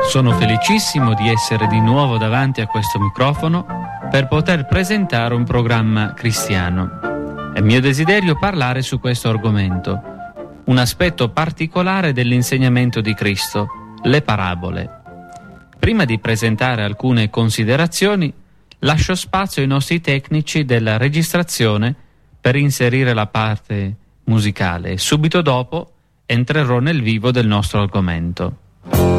Sono felicissimo di essere di nuovo davanti a questo microfono per poter presentare un programma cristiano. È mio desiderio parlare su questo argomento, un aspetto particolare dell'insegnamento di Cristo, le parabole. Prima di presentare alcune considerazioni, lascio spazio ai nostri tecnici della registrazione per inserire la parte musicale e subito dopo entrerò nel vivo del nostro argomento.